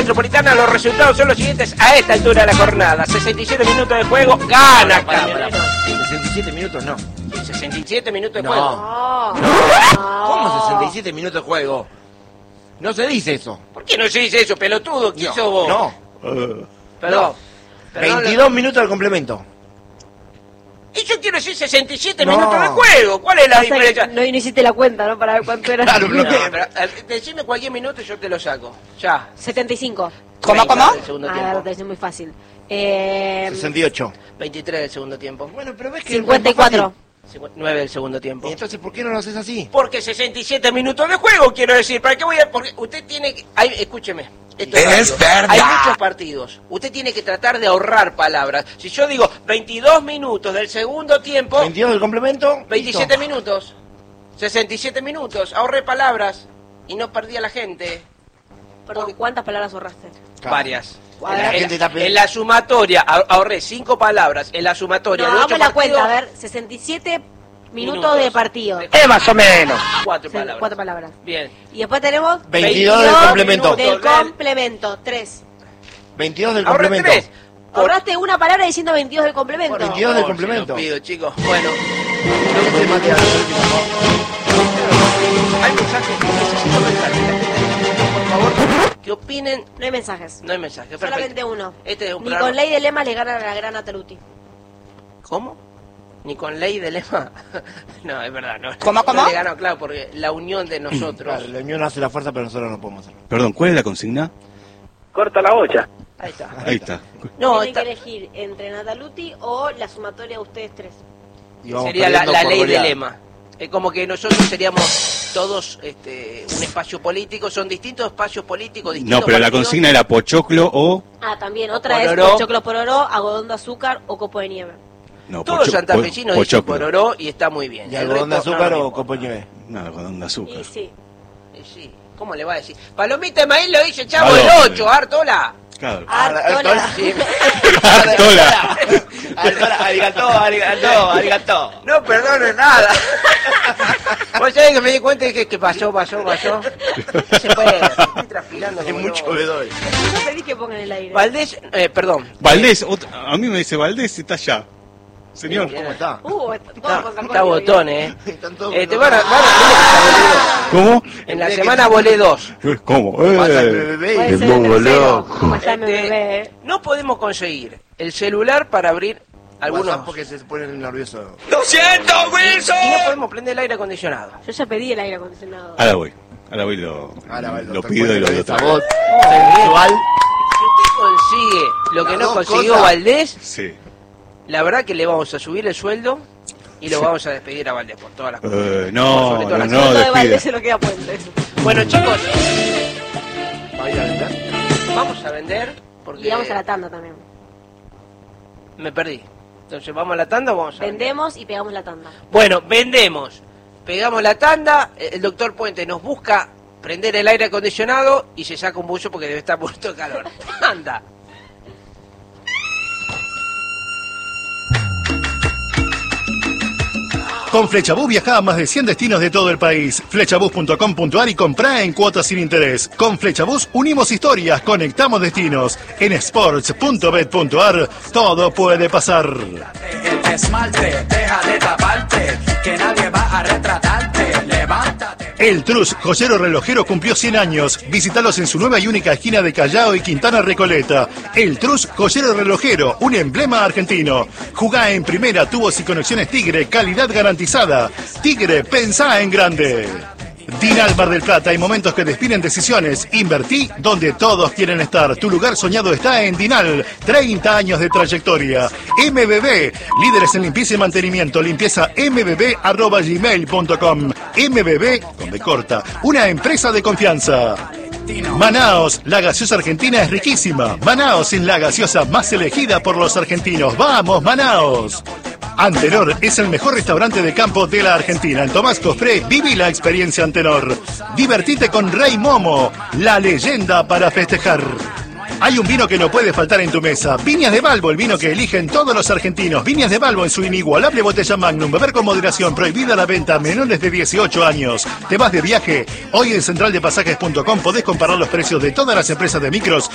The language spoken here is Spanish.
Metropolitana, los resultados son los siguientes a esta altura de la jornada. 67 minutos de juego, gana Camionero. 67 minutos no. 67 minutos de No. juego. ¿Cómo 67 minutos de juego? No se dice eso. ¿Por qué no se dice eso, pelotudo? ¿Quién sos vos? No. Perdón. 22 minutos al complemento. Y yo quiero decir 67 No. minutos de juego. ¿Cuál es la diferencia? No hiciste la cuenta, ¿no? Para ver cuánto era. Claro, No, pero pero, decime cualquier minuto y yo te lo saco. Ya. 75. ¿Cómo? 30 del segundo Ah, tiempo. lo tenés muy fácil. 68. 23 del segundo tiempo. Bueno, pero ves que 54. 9 del segundo tiempo. ¿Y entonces por qué no lo haces así? Porque 67 minutos de juego, quiero decir. ¿Para qué voy a...? Porque usted tiene que... escúcheme. Esto Es radio. verdad. Hay muchos partidos. Usted tiene que tratar de ahorrar palabras. Si yo digo 22 minutos del segundo tiempo... 22 del complemento. 27 listo. minutos. 67 minutos. Ahorré palabras. Y no perdí a la gente. Perdón, ¿cuántas palabras ahorraste? Claro. Varias. A ver. La gente está En la sumatoria, ahorré 5 palabras. En la sumatoria No, de 8 hagamos la partidos... cuenta, a ver, 67 minutos de partido. Más o menos. 4 palabras. 4 palabras. Bien. Y después tenemos 22 del complemento. del complemento, 3. 22 del Ahorré complemento. 3. Ahorraste una palabra diciendo 22 del complemento. 22 del complemento. Se lo pido, chicos. Bueno, Entonces, Matías, hay mensajes. Necesito mensajes. Por favor, que opinen. No hay mensajes. No hay mensajes. Solamente Perfecto. uno. Este es un Ni programa- con ley de lema le ganan a la gran Ataruti. ¿Cómo? Ni con ley de lema. No, es verdad. No. ¿Cómo? No le ganó, claro, porque la unión de nosotros. Claro, la unión hace la fuerza, pero nosotros no podemos hacerlo. Perdón, ¿cuál es la consigna? Corta la olla. Ahí está. Ahí está. No, Tienen está- que elegir entre Nataluti o la sumatoria de ustedes 3. Y vamos sería la perdiendo por ley de goleada. lema. Es como que nosotros seríamos todos un espacio político, son distintos espacios políticos, distintos No, pero la partidos. consigna era pochoclo o... Ah, también. Otra Pororó. es choclo pororó, algodón de azúcar o copo de nieve. No, Todos santafesinos dicen pochoclo. pororó y está muy bien. ¿Y El algodón de resto, azúcar no, no o me copo de importa. nieve? No, algodón de azúcar. Y sí. Sí, ¿cómo le va a decir? Palomita de maíz lo dice Chavo ¿A el dónde? 8, Artola. Claro. Artola. Sí. Artola. Arigató. No perdone nada. Vos sabés que me di cuenta que pasó. No se puede. Estoy transpirando Es como mucho loco. bedol. Yo pedí que pongan el aire. Valdés, perdón. Valdés, a mí me dice Valdés y está allá. Señor. ¿Cómo está? Todo Está contra botón, Están todos Te van a ¿Cómo? en la semana volé 2. ¿Cómo? Pasa el bebé. Puede y- ser el tercero. Pasame, bebé. No podemos conseguir el celular para abrir algunos. WhatsApp porque se ponen nerviosos. ¡Lo siento, Wilson! Y no podemos prender el aire acondicionado. Yo ya pedí el aire acondicionado. Ahora voy y Ahora va el lo doctor pido y lo Puente doy con otra esa vez. voz sensual. Si usted consigue lo que Las no dos consiguió cosas. Valdés, Sí. la verdad que le vamos a subir el sueldo y lo vamos a despedir a Valdés por todas las cosas. No, Sobre todo las no, Todo de despide. Valdés se lo queda Puentes. Bueno, chicos, ¿Va a ir a vender? vamos a vender porque Y vamos a la tanda también. me perdí. Entonces, ¿vamos a la tanda o vamos a vender? Vendemos y pegamos la tanda. Bueno, vendemos. Pegamos la tanda, el doctor Puente nos busca prender el aire acondicionado y se saca un buzo porque debe estar muerto de calor. Anda. Con Flechabús viaja a más de 100 destinos de todo el país. Flechabús.com.ar y comprá en cuotas sin interés. Con Flechabús unimos historias, conectamos destinos. En sports.bet.ar todo puede pasar. El esmalte, deja de taparte, que nadie va a retratarte, levántate. El Trus, joyero relojero, cumplió 100 años. Visítalos en su nueva y única esquina de Callao y Quintana Recoleta. El Trus, joyero relojero, un emblema argentino. Jugá en primera, tubos y conexiones Tigre, calidad garantizada. Tigre, pensá en grande. Dinal Mar del Plata, hay momentos que definen decisiones. Invertí donde todos quieren estar. Tu lugar soñado está en Dinal. 30 años de trayectoria. MBB, líderes en limpieza y mantenimiento. Limpieza mbb@gmail.com. MBB, con B corta, una empresa de confianza. Manaos, la gaseosa argentina es riquísima. Manaos es la gaseosa más elegida por los argentinos. ¡Vamos, Manaos! Antenor es el mejor restaurante de campo de la Argentina. En Tomás Cofré, viví la experiencia Antenor. Divertite con Rey Momo, la leyenda para festejar. Hay un vino que no puede faltar en tu mesa. Viñas de Balbo, el vino que eligen todos los argentinos. Viñas de Balbo en su inigualable botella Magnum. Beber con moderación. Prohibida la venta a menores de 18 años. ¿Te vas de viaje? Hoy en centraldepasajes.com podés comparar los precios de todas las empresas de micros